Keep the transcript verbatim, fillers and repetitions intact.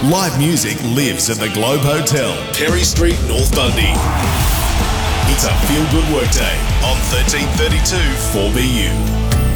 Live music lives at the Globe Hotel, Perry Street, North Dundee. It's a feel-good workday on thirteen thirty-two four B U.